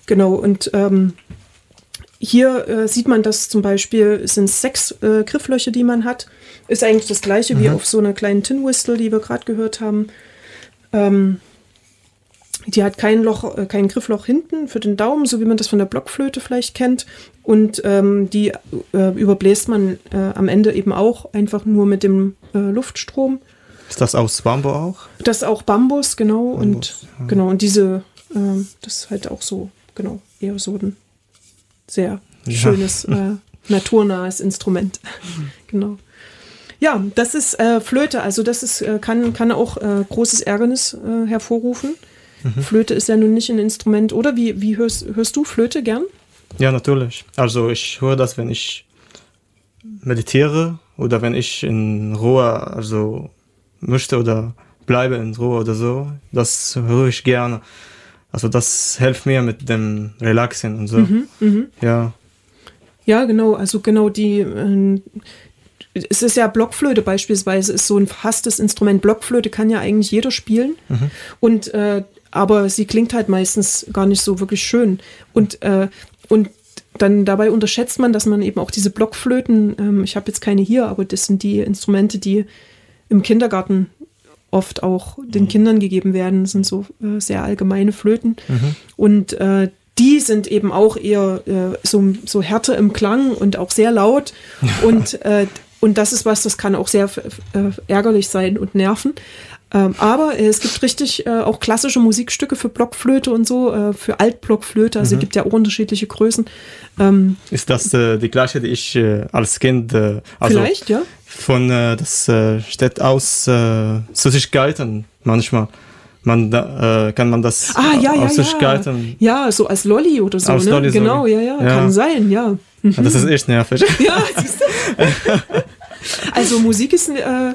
Genau, und hier sieht man, dass zum Beispiel sind 6 Grifflöcher, die man hat. Ist eigentlich das gleiche wie auf so einer kleinen Tin Whistle, die wir gerade gehört haben. Die hat kein Griffloch hinten für den Daumen, so wie man das von der Blockflöte vielleicht kennt. Und die überbläst man am Ende eben auch einfach nur mit dem Luftstrom. Ist das aus Bambus auch? Das ist auch Bambus, genau. Bambus, und genau, und diese, das ist halt auch so, genau, eher so ein sehr schönes, naturnahes Instrument. Genau. Ja, das ist Flöte, also das ist, kann auch großes Ärgernis hervorrufen. Flöte ist ja nun nicht ein Instrument, oder? Wie hörst du Flöte gern? Ja, natürlich. Also ich höre das, wenn ich meditiere oder wenn ich in Ruhe also möchte oder bleibe in Ruhe oder so. Das höre ich gerne. Also das hilft mir mit dem Relaxen und so. Ja. Ja, genau. Also genau die es ist ja Blockflöte beispielsweise, ist so ein verhasstes Instrument. Blockflöte kann ja eigentlich jeder spielen. Und aber sie klingt halt meistens gar nicht so wirklich schön. Und dann dabei unterschätzt man, dass man eben auch diese Blockflöten, ich habe jetzt keine hier, aber das sind die Instrumente, die im Kindergarten oft auch den Kindern gegeben werden. Das sind so sehr allgemeine Flöten. Und die sind eben auch eher so härter im Klang und auch sehr laut. Und das ist was, das kann auch sehr ärgerlich sein und nerven. Aber es gibt richtig auch klassische Musikstücke für Blockflöte und so, für Altblockflöte. Also es gibt ja auch unterschiedliche Größen. Ist das die gleiche, die ich als Kind vielleicht, ja. Das steht aus Süßigkeiten manchmal. Kann man das aus Süßigkeiten? Ja, so als Lolli oder so, ne? Lolli, genau, ja, kann sein, ja. Das ist echt nervig. Ja, siehst du? Also Musik ist,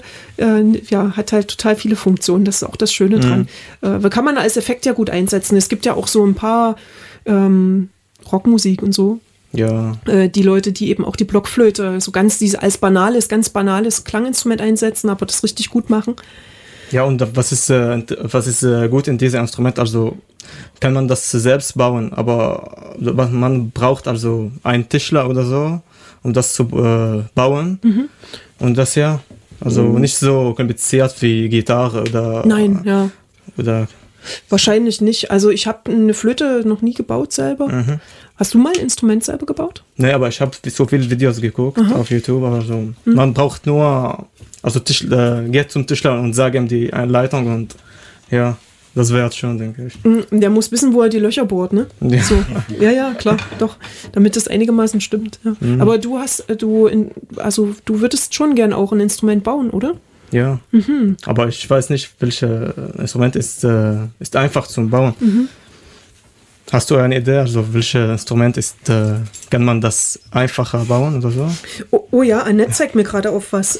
hat halt total viele Funktionen, das ist auch das Schöne dran. Kann man als Effekt ja gut einsetzen. Es gibt ja auch so ein paar Rockmusik und so. Ja. Die Leute, die eben auch die Blockflöte so ganz ganz banales Klanginstrument einsetzen, aber das richtig gut machen. Ja, und was ist gut in diesem Instrument? Also kann man das selbst bauen, aber man braucht also einen Tischler oder so, um das zu bauen. Und das nicht so kompliziert wie Gitarre oder... Nein, ja. Oder wahrscheinlich nicht. Also ich habe eine Flöte noch nie gebaut selber. Hast du mal ein Instrument selber gebaut? Nee, aber ich habe so viele Videos geguckt auf YouTube. Also man braucht nur... Also geht zum Tischler und sagt ihm die Anleitung und ja, das wäre schon, denke ich. Der muss wissen, wo er die Löcher bohrt, ne? Ja, so. Ja, klar, doch, damit das einigermaßen stimmt. Ja. Aber du würdest schon gern auch ein Instrument bauen, oder? Ja, aber ich weiß nicht, welches Instrument ist einfach zum Bauen. Hast du eine Idee, also welches Instrument kann man das einfacher bauen oder so? Oh ja, Annette zeigt mir gerade auf was.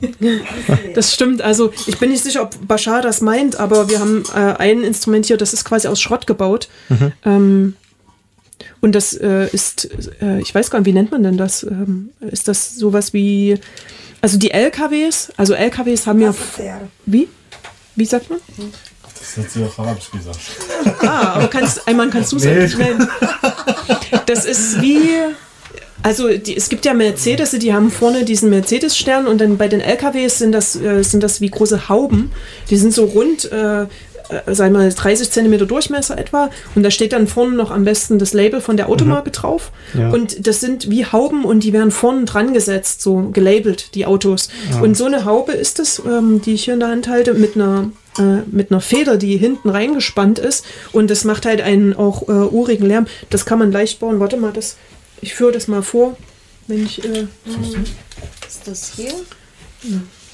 Das stimmt, also ich bin nicht sicher, ob Bashar das meint, aber wir haben ein Instrument hier, das ist quasi aus Schrott gebaut. Und das ist, ich weiß gar nicht, wie nennt man denn das? Ist das sowas wie, also die LKWs haben ja... Wie? Wie sagt man? Das hat sie auf Arabisch gesagt. Aber kannst du es erklären? Das ist wie, also es gibt ja Mercedes, die haben vorne diesen Mercedes-Stern und dann bei den LKWs sind das wie große Hauben. Die sind so rund, sagen wir mal 30 Zentimeter Durchmesser etwa und da steht dann vorne noch am besten das Label von der Automarke drauf. Ja. Und das sind wie Hauben und die werden vorne dran gesetzt, so gelabelt, die Autos. Ja. Und so eine Haube ist es, die ich hier in der Hand halte, mit einer Feder, die hinten reingespannt ist und das macht halt einen auch urigen Lärm. Das kann man leicht bauen. Warte mal, ich führe das mal vor. Wenn ich, ist das hier? Ja.